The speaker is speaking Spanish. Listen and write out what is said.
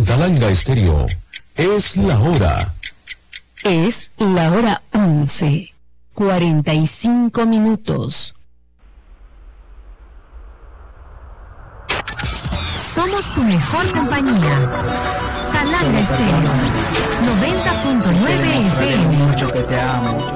Talanga Estéreo. Es la hora. Es la hora 11, 45 minutos. Somos tu mejor compañía. Talanga Estéreo, 90.9 FM. Mucho que te amo.